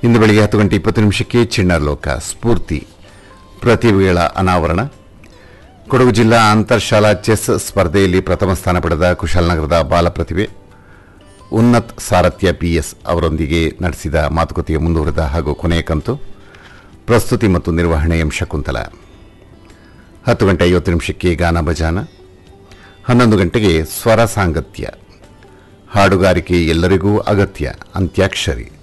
ಇಂದು ಬೆಳಿಗ್ಗೆ 10:20 ಚಿಣ್ಣರ್ ಲೋಕ ಸ್ಫೂರ್ತಿ ಪ್ರತಿಭೆಗಳ ಅನಾವರಣ. ಕೊಡಗು ಜಿಲ್ಲಾ ಅಂತರ್ಶಾಲಾ ಚೆಸ್ ಸ್ಪರ್ಧೆಯಲ್ಲಿ ಪ್ರಥಮ ಸ್ಥಾನ ಪಡೆದ ಕುಶಾಲನಗರದ ಬಾಲ ಪ್ರತಿಭೆ ಉನ್ನತ್ ಸಾರಥ್ಯ PS ಅವರೊಂದಿಗೆ ನಡೆಸಿದ ಮಾತುಕತೆಯ ಮುಂದುವರೆದ ಹಾಗೂ ಕೊನೆಯ ಕಂತು. ಪ್ರಸ್ತುತಿ ಮತ್ತು ನಿರ್ವಹಣೆ ಎಂ ಶಕುಂತಲ. 10:50 ಗಾನ ಭಜಾನ. 11 ಗಂಟೆಗೆ ಸ್ವರ ಸಾಂಗತ್ಯ, ಹಾಡುಗಾರಿಕೆ ಎಲ್ಲರಿಗೂ ಅಗತ್ಯ, ಅಂತ್ಯಾಕ್ಷರಿ.